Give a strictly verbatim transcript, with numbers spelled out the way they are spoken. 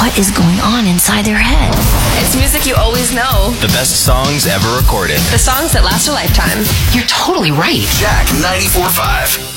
what is going on inside their head. It's music you always know. The best songs ever recorded. The songs that last a lifetime. You're totally right. Jack ninety-four point five.